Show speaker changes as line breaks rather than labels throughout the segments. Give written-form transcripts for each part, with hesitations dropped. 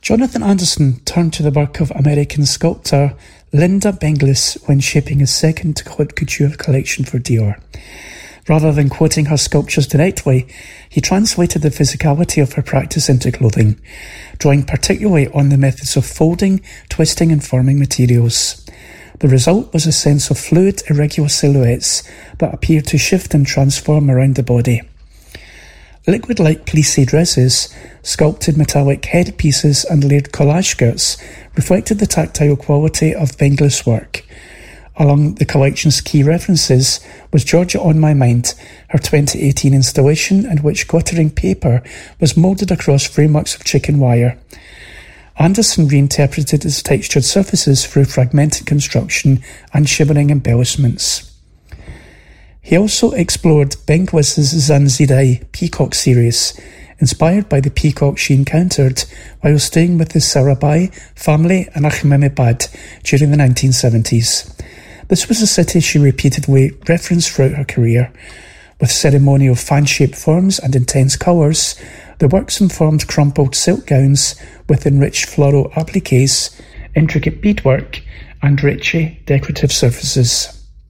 Jonathan Anderson turned to the work of American sculptor Linda Benglis when shaping his second haute couture collection for Dior. Rather than quoting her sculptures directly, he translated the physicality of her practice into clothing, drawing particularly on the methods of folding, twisting and forming materials. The result was a sense of fluid, irregular silhouettes that appear to shift and transform around the body. Liquid-like plissé dresses, sculpted metallic headpieces and layered collage skirts reflected the tactile quality of Benglis' work. Among the collection's key references was Georgia on My Mind, her 2018 installation in which glittering paper was moulded across frameworks of chicken wire. Anderson reinterpreted its textured surfaces through fragmented construction and shimmering embellishments. He also explored Benglis' Zanzirai peacock series, inspired by the peacock she encountered while staying with the Sarabai family in Ahmedabad during the 1970s. This was a city she repeatedly referenced throughout her career. With ceremonial fan-shaped forms and intense colours, the works informed crumpled silk gowns with enriched floral appliques, intricate beadwork, and richly decorative surfaces.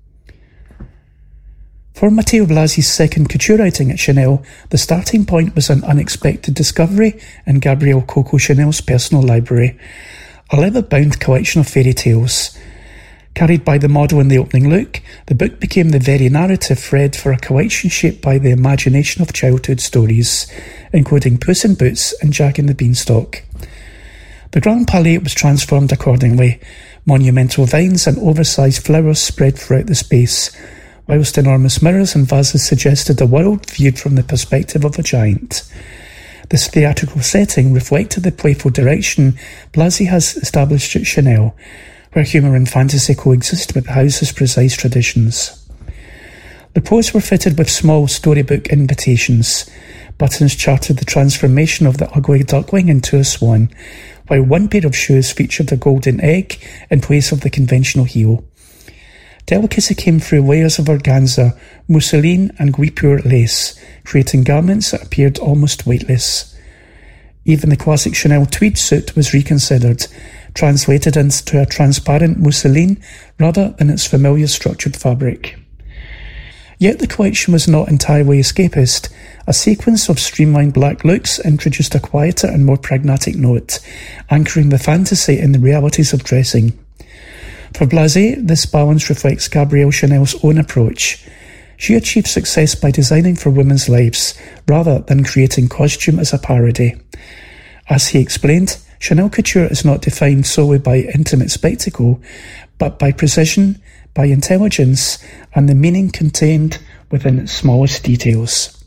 For Matteo Blasi's second couture outing at Chanel, the starting point was an unexpected discovery in Gabrielle Coco Chanel's personal library, a leather-bound collection of fairy tales. Carried by the model in the opening look, the book became the very narrative thread for a collection shaped by the imagination of childhood stories, including Puss in Boots and Jack and the Beanstalk. The Grand Palais was transformed accordingly. Monumental vines and oversized flowers spread throughout the space, whilst enormous mirrors and vases suggested a world viewed from the perspective of a giant. This theatrical setting reflected the playful direction Blasi has established at Chanel, where humour and fantasy coexist with the house's precise traditions. The posts were fitted with small storybook invitations. Buttons charted the transformation of the ugly duckling into a swan, while one pair of shoes featured a golden egg in place of the conventional heel. Delicacy came through layers of organza, mousseline and guipure lace, creating garments that appeared almost weightless. Even the classic Chanel tweed suit was reconsidered, translated into a transparent mousseline rather than its familiar structured fabric. Yet the collection was not entirely escapist. A sequence of streamlined black looks introduced a quieter and more pragmatic note, anchoring the fantasy in the realities of dressing. For Blasi, this balance reflects Gabrielle Chanel's own approach. She achieved success by designing for women's lives, rather than creating costume as a parody. As he explained, Chanel couture is not defined solely by intimate spectacle, but by precision, by intelligence, and the meaning contained within its smallest details.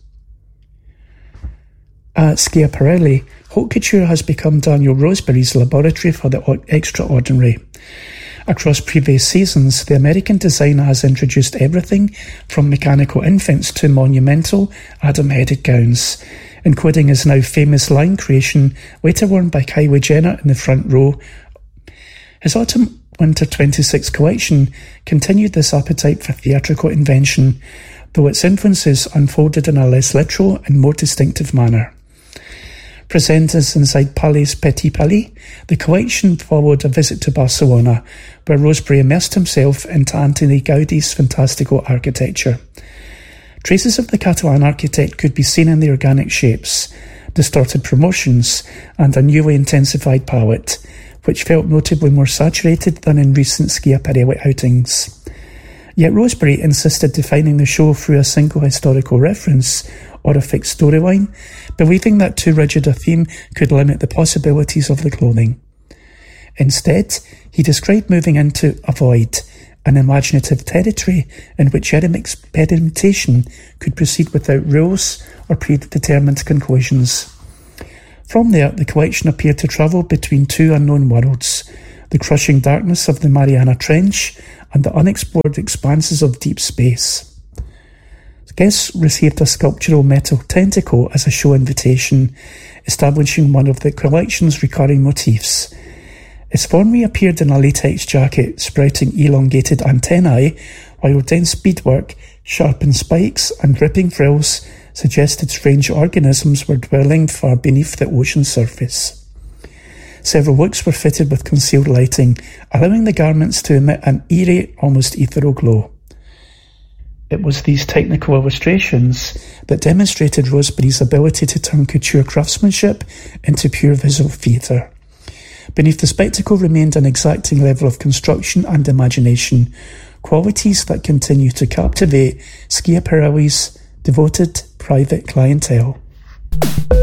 At Schiaparelli, haute couture has become Daniel Roseberry's laboratory for the extraordinary. Across previous seasons, the American designer has introduced everything from mechanical infants to monumental, atom-headed gowns, including his now famous line creation, later worn by Kylie Jenner in the front row. His Autumn-Winter 26 collection continued this appetite for theatrical invention, though its influences unfolded in a less literal and more distinctive manner. Presented inside Palais Petit Palais, the collection followed a visit to Barcelona, where Rosebery immersed himself into Antoni Gaudi's fantastical architecture. Traces of the Catalan architect could be seen in the organic shapes, distorted proportions, and a newly intensified palette, which felt notably more saturated than in recent Schiaparelli outings. Yet Rosebery insisted defining the show through a single historical reference or a fixed storyline, believing that too rigid a theme could limit the possibilities of the clothing. Instead, he described moving into a void, an imaginative territory in which experimentation could proceed without rules or predetermined conclusions. From there, the collection appeared to travel between two unknown worlds, the crushing darkness of the Mariana Trench and the unexplored expanses of deep space. Guests received a sculptural metal tentacle as a show invitation, establishing one of the collection's recurring motifs. Its form reappeared in a latex jacket sprouting elongated antennae, while dense beadwork, sharpened spikes and dripping frills suggested strange organisms were dwelling far beneath the ocean surface. Several wicks were fitted with concealed lighting, allowing the garments to emit an eerie, almost ethereal glow. It was these technical illustrations that demonstrated Rosebery's ability to turn couture craftsmanship into pure visual theatre. Beneath the spectacle remained an exacting level of construction and imagination, qualities that continue to captivate Schiaparelli's devoted private clientele.